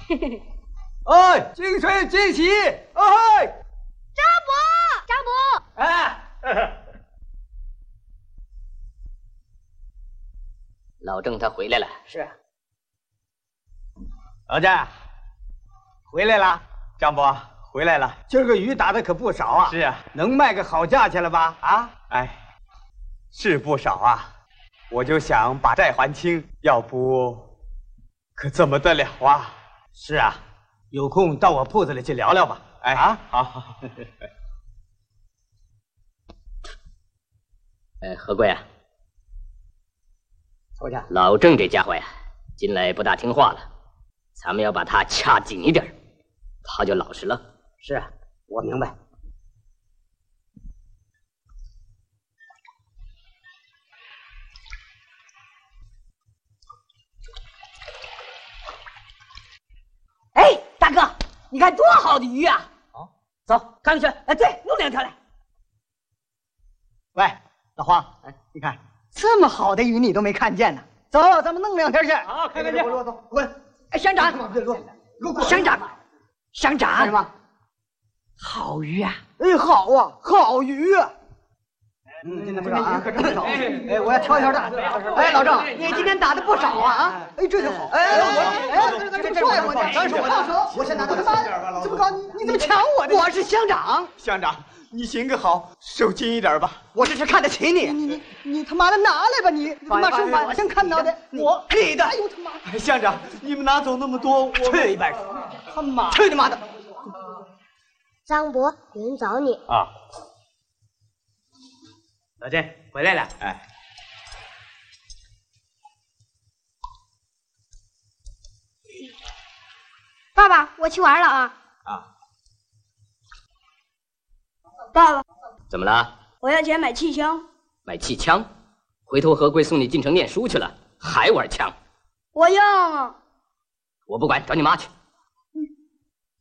哎，净水净洗！哎， 张伯， 哎， 老郑他回来了。 是。老郑，回来了。张伯回来了。今儿个鱼打的可不少啊。是啊，能卖个好价钱了吧？啊，哎，是不少啊。我就想把债还清，要不可怎么得了啊？是啊，有空到我铺子里去聊聊吧。哎啊，好。 何贵啊， 坐下。 老郑这家伙呀，近来不大听话了，咱们要把他掐紧一点，他就老实了。 是啊，我明白。 哎，大哥，你看多好的鱼啊！ 哦， 走，赶紧去。哎，对，弄2条来。 喂，老黄，哎，你看这么好的鱼你都没看见呢。走，咱们弄2条去。好，看看去。走，滚！ 哎，乡长，乡长，乡长， 干什么？ 好鱼啊！ 哎，好啊，好鱼啊！今天不少啊，可真少。哎，我要挑挑担。哎，老郑，你今天打的不少啊！哎，这就好。哎，这说呀，咱说到手，我先拿到他妈，这么高，你怎么抢我的？我是乡长。乡长，你行个好，手轻一点吧。我这是看得起你。你他妈的拿来吧你！他妈是晚上看到的，我你的。哎呦他妈！乡长，你们拿走那么多，我去一边去！他妈，去你妈的！ 张伯，有人找你啊。老郑回来了，哎， 爸爸，我去玩了啊！ 啊， 爸爸， 怎么了？ 我要钱买气枪。 买气枪？回头何贵送你进城念书去了，还玩枪？ 我要啊！ 我不管，找你妈去。